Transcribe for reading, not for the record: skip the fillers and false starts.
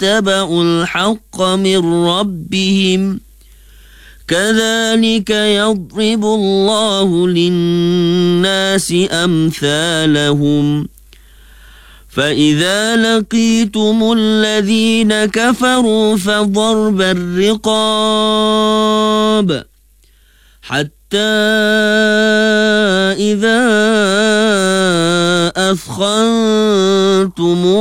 اتبعوا الحق من ربهم كذلك يضرب الله للناس أمثالهم فإذا لقيتم الذين كفروا فضرب الرقاب حتى إذا أثخنتموهم